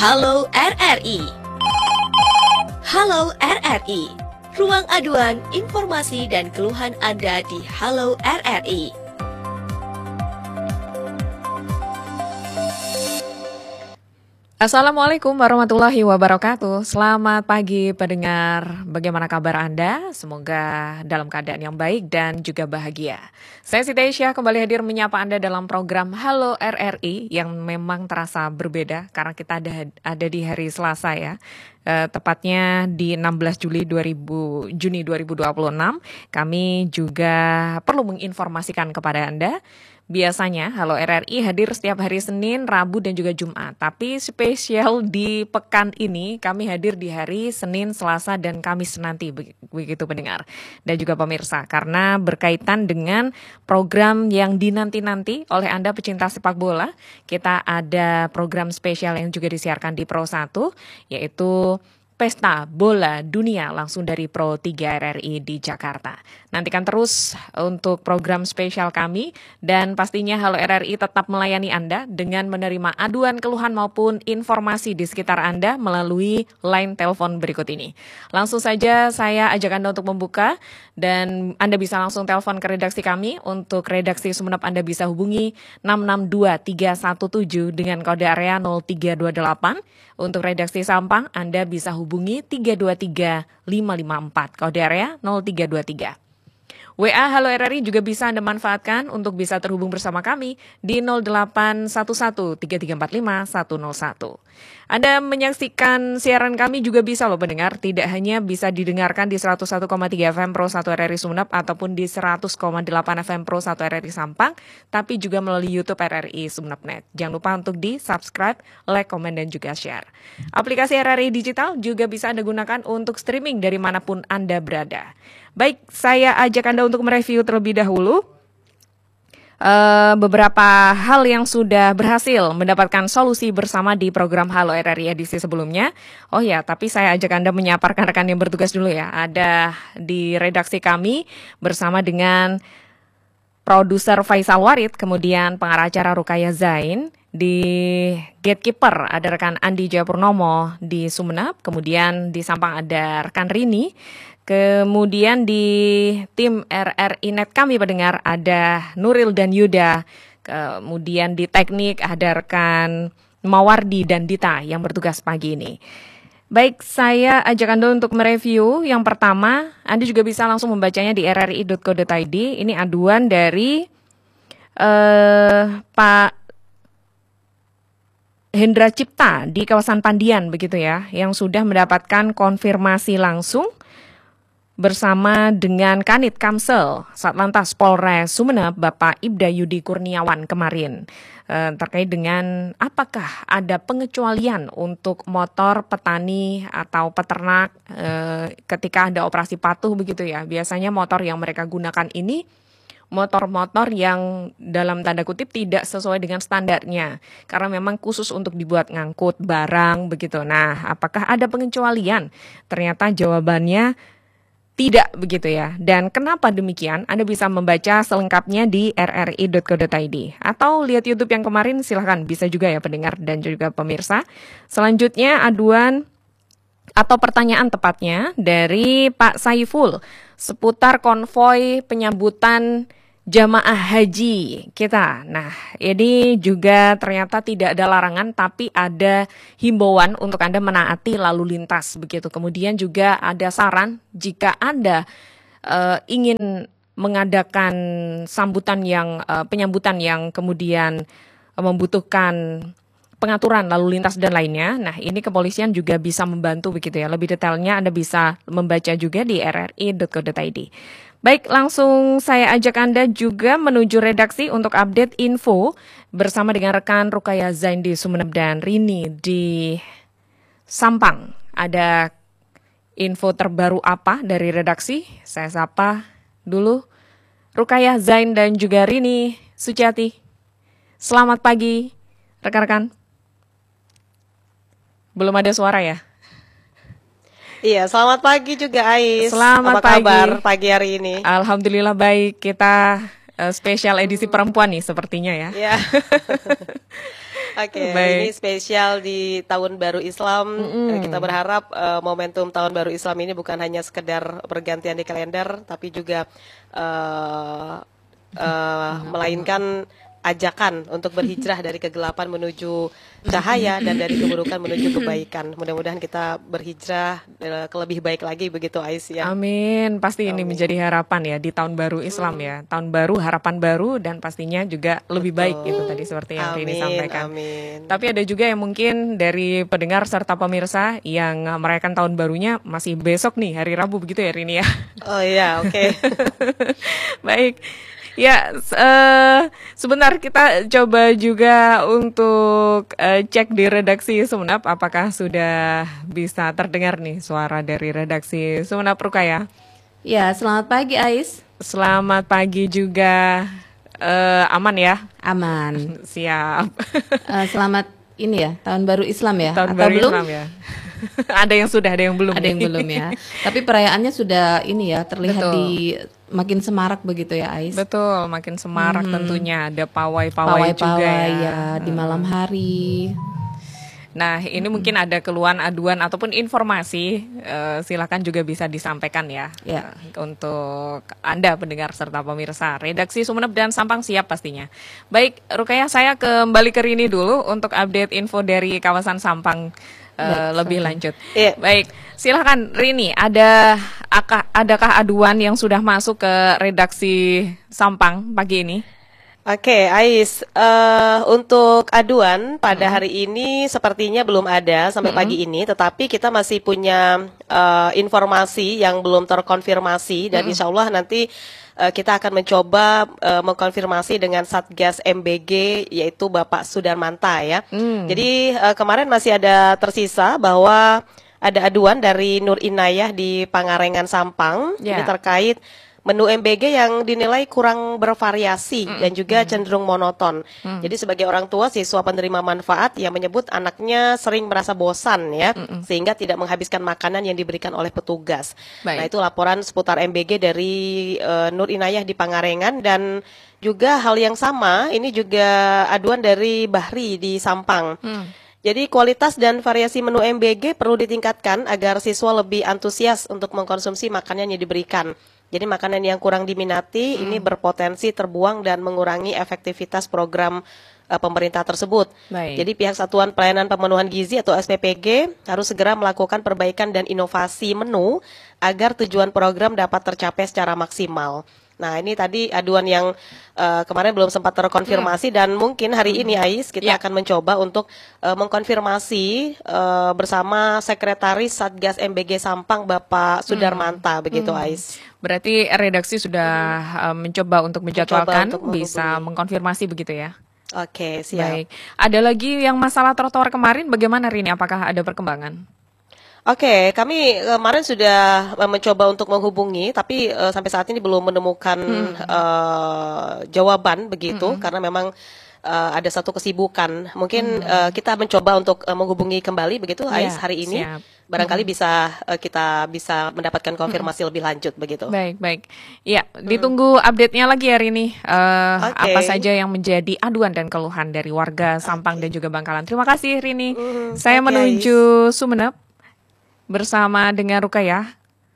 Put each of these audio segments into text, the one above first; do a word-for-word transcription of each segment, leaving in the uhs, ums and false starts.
Halo R R I. Halo R R I. Ruang aduan informasi dan keluhan Anda di Halo R R I. Assalamualaikum warahmatullahi wabarakatuh. Selamat pagi pendengar. Bagaimana kabar Anda? Semoga dalam keadaan yang baik dan juga bahagia. Saya Siti Aisyah kembali hadir menyapa Anda dalam program Halo R R I yang memang terasa berbeda karena kita ada ada di hari Selasa ya. Uh, tepatnya di enam belas Juni dua ribu dua puluh enam. Kami juga perlu menginformasikan kepada Anda. Biasanya Halo R R I hadir setiap hari Senin, Rabu, dan juga Jumat. Tapi spesial di pekan ini kami hadir di hari Senin, Selasa, dan Kamis nanti. Begitu pendengar dan juga pemirsa. Karena berkaitan dengan program yang dinanti-nanti oleh Anda pecinta sepak bola. Kita ada program spesial yang juga disiarkan di Pro satu, yaitu Pesta Bola Dunia langsung dari Pro tiga R R I di Jakarta. Nantikan terus untuk program spesial kami dan pastinya Halo R R I tetap melayani Anda dengan menerima aduan, keluhan maupun informasi di sekitar Anda melalui line telepon berikut ini. Langsung saja saya ajak Anda untuk membuka dan Anda bisa langsung telepon ke redaksi kami. Untuk redaksi Sumeneb Anda bisa hubungi enam enam dua tiga satu tujuh dengan kode area nol tiga dua delapan. Untuk redaksi Sampang Anda bisa hubungi tiga dua tiga lima lima empat, kode area nol tiga dua tiga. W A Halo R R I juga bisa Anda manfaatkan untuk bisa terhubung bersama kami di nol delapan satu satu tiga tiga empat lima satu nol satu. Anda menyaksikan siaran kami juga bisa loh pendengar, tidak hanya bisa didengarkan di seratus satu koma tiga F M Pro satu R R I Sumeneb ataupun di seratus koma delapan F M Pro satu R R I Sampang, tapi juga melalui YouTube R R I Sumeneb Net. Jangan lupa untuk di subscribe, like, komen, dan juga share. Aplikasi R R I Digital juga bisa Anda gunakan untuk streaming dari manapun Anda berada. Baik, saya ajak Anda untuk mereview terlebih dahulu uh, beberapa hal yang sudah berhasil mendapatkan solusi bersama di program Halo R R I edisi sebelumnya. Oh ya, tapi saya ajak Anda menyapa rekan-rekan yang bertugas dulu ya. Ada di redaksi kami bersama dengan produser Faisal Warid, kemudian pengarah acara Rukaya Zain. Di Gatekeeper ada rekan Andi Jayapurnomo di Sumeneb, kemudian di Sampang ada rekan Rini. Kemudian di tim R R I Net kami pendengar ada Nuril dan Yuda. Kemudian di teknik ada rekan Mawardi dan Dita yang bertugas pagi ini. Baik, saya ajak Anda untuk mereview. Yang pertama, Anda juga bisa langsung membacanya di r r i dot co dot i d. Ini aduan dari uh, Pak Hendra Cipta di kawasan Pandian begitu ya, yang sudah mendapatkan konfirmasi langsung bersama dengan Kanit Kamsel Satlantas Polres Sumeneb Bapak Ibda Yudi Kurniawan kemarin e, terkait dengan apakah ada pengecualian untuk motor petani atau peternak e, ketika ada operasi patuh begitu ya. Biasanya motor yang mereka gunakan ini motor-motor yang dalam tanda kutip tidak sesuai dengan standarnya karena memang khusus untuk dibuat ngangkut barang begitu. Nah, apakah ada pengecualian? Ternyata jawabannya tidak begitu ya. Dan kenapa demikian? Anda bisa membaca selengkapnya di r r i dot co dot i d atau lihat YouTube yang kemarin, silahkan bisa juga ya pendengar dan juga pemirsa. Selanjutnya aduan atau pertanyaan tepatnya dari Pak Saiful seputar konvoi penyambutan jamaah haji kita. Nah, ini juga ternyata tidak ada larangan tapi ada himbauan untuk Anda menaati lalu lintas begitu. Kemudian juga ada saran jika Anda uh, ingin mengadakan sambutan yang uh, penyambutan yang kemudian uh, membutuhkan pengaturan lalu lintas dan lainnya. Nah, ini kepolisian juga bisa membantu begitu ya. Lebih detailnya Anda bisa membaca juga di r r i dot co dot i d. Baik, langsung saya ajak Anda juga menuju redaksi untuk update info bersama dengan rekan Rukaya Zain di Sumeneb dan Rini di Sampang. Ada info terbaru apa dari redaksi? Saya sapa dulu Rukaya Zain dan juga Rini Suciati. Selamat pagi, rekan-rekan. Belum ada suara ya? Iya, selamat pagi juga Ais. Selamat Apa pagi. kabar pagi hari ini? Alhamdulillah baik. Kita uh, spesial edisi perempuan nih sepertinya ya. Iya. Oke, Baik. ini spesial di Tahun Baru Islam. Mm-mm. Kita berharap uh, momentum Tahun Baru Islam ini bukan hanya sekedar pergantian di kalender, tapi juga uh, uh, melainkan ajakan untuk berhijrah dari kegelapan menuju cahaya dan dari keburukan menuju kebaikan. Mudah-mudahan kita berhijrah uh, ke lebih baik lagi begitu, Ais ya. Amin, pasti ini Amin. menjadi harapan ya di tahun baru Islam ya. Tahun baru, harapan baru dan pastinya juga lebih baik Betul. gitu tadi seperti yang Rini Amin, sampaikan. amin. Tapi ada juga yang mungkin dari pendengar serta pemirsa yang merayakan tahun barunya masih besok nih, hari Rabu begitu ya Rini ya. Oh iya, oke. Baik. Ya, s- eh, sebentar kita coba juga untuk eh, cek di redaksi Sumenep apakah sudah bisa terdengar nih suara dari redaksi Sumenep Rukaya. Ya, selamat pagi Ais. Selamat pagi juga, eh, aman ya? Aman. Siap. Eh, selamat ini ya, tahun baru Islam ya. Tahun Atau baru belum? Islam ya. Ada yang sudah, ada yang belum. Ada yang nih. belum ya. Tapi perayaannya sudah ini ya, terlihat Betul. di makin semarak begitu ya Ais. Betul, makin semarak tentunya. Ada pawai-pawai juga Pawai-pawai ya. ya di malam hari. Nah, ini mungkin ada keluhan, aduan ataupun informasi, eh, silakan juga bisa disampaikan ya, Ya. eh, untuk Anda pendengar serta pemirsa. Redaksi Sumenep dan Sampang siap pastinya. Baik, Rukaya, saya kembali ke Rini dulu untuk update info dari kawasan Sampang eh, Baik, lebih silakan. lanjut. Iya. Baik, silakan Rini. Ada akah- adakah aduan yang sudah masuk ke redaksi Sampang pagi ini? Oke, Ais, eh, untuk aduan pada hari ini sepertinya belum ada sampai pagi ini, tetapi kita masih punya eh, informasi yang belum terkonfirmasi dan insya Allah nanti eh, kita akan mencoba eh, mengkonfirmasi dengan Satgas M B G yaitu Bapak Sudarmanta ya. Hmm. Jadi eh, kemarin masih ada tersisa bahwa ada aduan dari Nur Inayah di Pangarengan Sampang Ya. ini terkait menu M B G yang dinilai kurang bervariasi dan juga cenderung monoton. Jadi sebagai orang tua siswa penerima manfaat yang menyebut anaknya sering merasa bosan ya, sehingga tidak menghabiskan makanan yang diberikan oleh petugas. Baik. Nah, itu laporan seputar M B G dari eh, Nur Inayah di Pangarengan dan juga hal yang sama ini juga aduan dari Bahri di Sampang. Jadi kualitas dan variasi menu M B G perlu ditingkatkan agar siswa lebih antusias untuk mengkonsumsi makanan yang diberikan. Jadi makanan yang kurang diminati ini berpotensi terbuang dan mengurangi efektivitas program eh, pemerintah tersebut. Baik. Jadi pihak Satuan Pelayanan Pemenuhan Gizi atau S P P G harus segera melakukan perbaikan dan inovasi menu agar tujuan program dapat tercapai secara maksimal. Nah, ini tadi aduan yang eh, kemarin belum sempat terkonfirmasi dan mungkin hari ini Ais kita Ya. akan mencoba untuk eh, mengkonfirmasi eh, bersama Sekretaris Satgas M B G Sampang Bapak Sudarmanta begitu Ais. Berarti redaksi sudah eh, mencoba untuk menjadwalkan, untuk menghubungi. bisa mengkonfirmasi begitu ya? Oke, siap. Baik. Ada lagi yang masalah trotoar kemarin, bagaimana Rini? Apakah ada perkembangan? Oke, kami kemarin sudah eh, mencoba untuk menghubungi, tapi eh, sampai saat ini belum menemukan eh, jawaban begitu, karena memang eh, ada satu kesibukan. Mungkin eh, kita mencoba untuk eh, menghubungi kembali begitu, Ais, Ya, hari ini. siap. Barangkali bisa eh, kita bisa mendapatkan konfirmasi lebih lanjut begitu. Baik, baik. Ya, ditunggu update-nya lagi ya Rini. Eh, Oke. Apa saja yang menjadi aduan dan keluhan dari warga Sampang dan juga Bangkalan. Terima kasih Rini. Mhm, Saya oke, menuju Sumenep bersama dengan Rukayah.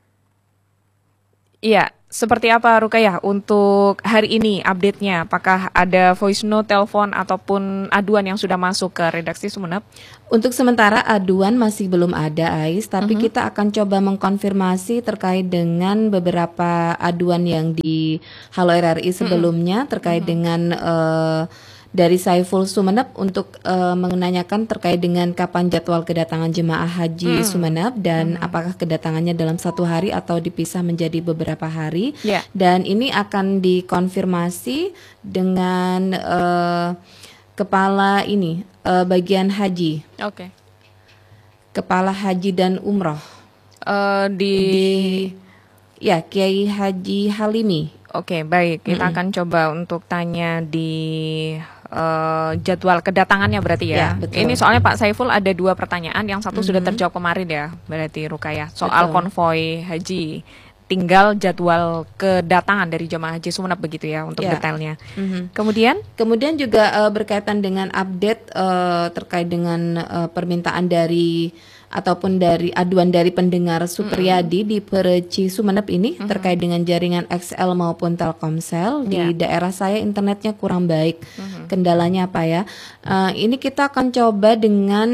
Iya, seperti apa Rukayah untuk hari ini update-nya? Apakah ada voice note, telepon, ataupun aduan yang sudah masuk ke redaksi Sumenep? Untuk sementara aduan masih belum ada Ais, tapi kita akan coba mengkonfirmasi terkait dengan beberapa aduan yang di Halo R R I sebelumnya terkait dengan eh, dari Saiful Sumenep untuk eh, menanyakan terkait dengan kapan jadwal kedatangan jemaah haji Sumenep dan apakah kedatangannya dalam satu hari atau dipisah menjadi beberapa hari. Ya. Dan ini akan dikonfirmasi dengan eh, kepala ini eh, bagian haji, Oke. kepala haji dan umroh Eh, di, di ya Kiai Haji Halimi. Oke, baik. Kita akan coba untuk tanya di eh, jadwal kedatangannya berarti ya. Ya, betul. Ini soalnya Pak Saiful ada dua pertanyaan. Yang satu sudah terjawab kemarin ya, berarti Rukayah soal Betul. konvoy haji tinggal jadwal kedatangan dari jemaah haji Sumeneb begitu ya untuk Ya. detailnya. Mhm. Kemudian Kemudian juga uh, berkaitan dengan update uh, terkait dengan uh, permintaan dari ataupun dari aduan dari pendengar Supriyadi di Pereci Sumeneb ini terkait dengan jaringan X L maupun Telkomsel di Ya. daerah saya internetnya kurang baik. Kendalanya apa ya? Uh, ini kita akan coba dengan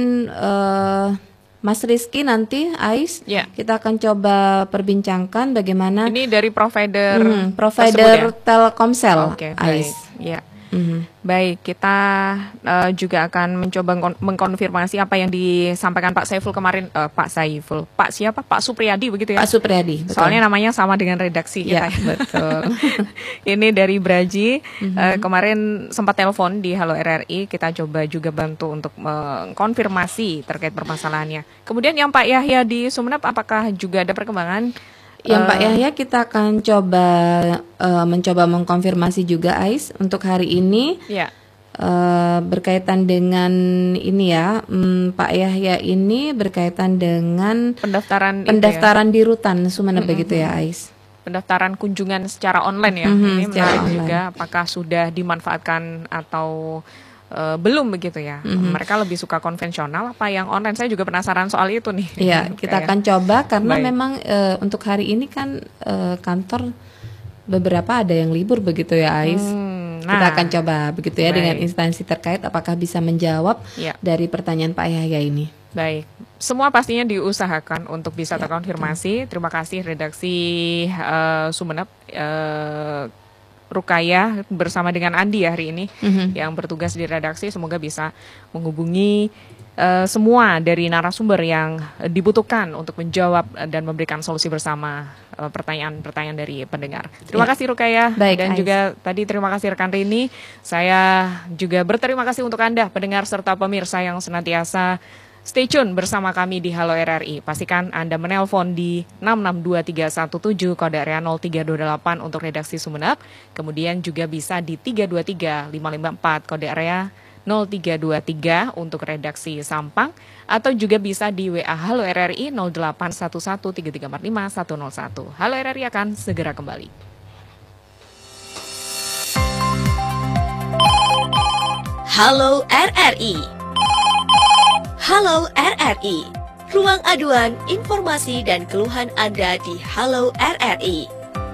uh, Mas Rizky nanti, Ais, Ya. kita akan coba perbincangkan bagaimana ini dari provider Mhm, provider tersebut Telkomsel, ya? Oke, baik. Ais. Ya. Mhm. Baik, kita uh, juga akan mencoba mengkon- mengkonfirmasi apa yang disampaikan Pak Saiful kemarin, uh, Pak Saiful, Pak siapa? Pak Supriyadi begitu ya? Pak Supriyadi, betul. Soalnya namanya sama dengan redaksi Ya, kita. betul. Ini dari Braji, uh, kemarin sempat telepon di Halo R R I, kita coba juga bantu untuk mengkonfirmasi terkait permasalahannya. Kemudian yang Pak Yahya di Sumeneb, apakah juga ada perkembangan? Yang Pak Eh, Yahya kita akan coba eh, mencoba mengkonfirmasi juga Ais untuk hari ini Ya, eh, berkaitan dengan ini ya mm, Pak Yahya ini berkaitan dengan pendaftaran itu ya? pendaftaran di Rutan Sumeneb begitu ya Ais. Pendaftaran kunjungan secara online ya. Mhm, Ini secara menarik online. juga apakah sudah dimanfaatkan atau eh, belum begitu ya. Mereka lebih suka konvensional apa yang online? Saya juga penasaran soal itu nih. Iya, kita Kayak- akan coba karena Baik. memang eh, untuk hari ini kan eh, kantor beberapa ada yang libur begitu ya Ais. Hmm, Kita nah, akan coba begitu ya dengan Baik. instansi terkait apakah bisa menjawab Ya. dari pertanyaan Pak Yahya ini. Baik, semua pastinya diusahakan untuk bisa Ya, terkonfirmasi. Terima kasih redaksi eh, Sumeneb, eh, Rukayah bersama dengan Andi ya hari ini Mhm. yang bertugas di redaksi. Semoga bisa menghubungi eh, semua dari narasumber yang dibutuhkan untuk menjawab dan memberikan solusi bersama eh, pertanyaan-pertanyaan dari pendengar. Terima Ya. kasih Rukayah Baik, dan Ais. juga tadi terima kasih rekan Rini. Saya juga berterima kasih untuk Anda pendengar serta pemirsa yang senantiasa stay tune bersama kami di Halo R R I. Pastikan Anda menelpon di enam enam dua tiga satu tujuh kode area nol tiga dua delapan untuk redaksi Sumeneb. Kemudian juga bisa di tiga dua tiga lima lima empat kode area nol tiga dua tiga untuk redaksi Sampang. Atau juga bisa di W A Halo R R I nol delapan satu satu tiga tiga empat lima satu nol satu. Halo R R I akan segera kembali. Halo R R I. Halo R R I. Ruang aduan, informasi dan keluhan Anda di Halo R R I.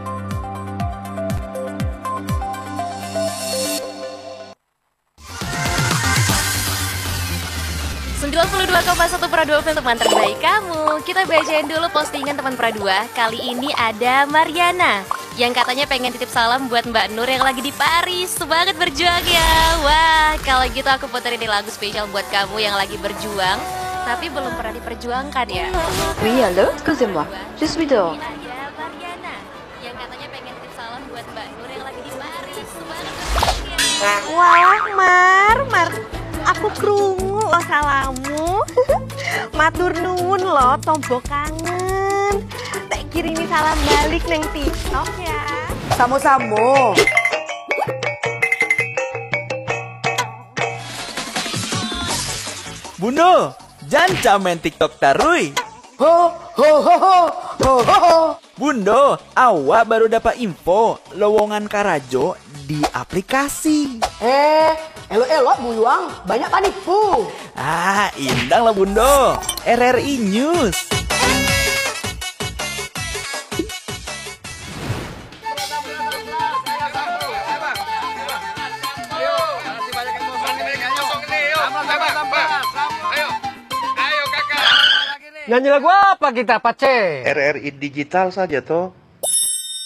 sembilan puluh dua koma satu Pradua Film teman terbaik kamu. Kita bacain dulu postingan teman Pradua. Kali ini ada Mariana yang katanya pengen titip salam buat Mbak Nur yang lagi di Paris. Semangat berjuang ya. Wah, kalau gitu aku puterin ini lagu spesial buat kamu yang lagi berjuang tapi belum pernah diperjuangkan ya. Oui, allô, excusez-moi, je suis dehors. Ini ada Mariana yang katanya pengen titip salam buat Mbak Nur yang lagi di Paris. Semangat berjuang ya. Wah, Mar, Mar, aku krungu lo salamu. Matur nuwun lo, tombo kangen. Tak kirimi salam balik neng TikTok ya. Samo-samo. Bundo, jangan main TikTok tarui. Ho ho ho ho ho ho ho. Bundo, awak baru dapat info lowongan Karajo di aplikasi. Eh, elok-elok buyuang, banyak panipu. Ah, indang lah Bundo. R R I News. Nyanyi lagu apa kita, Pace? R R I digital saja toh.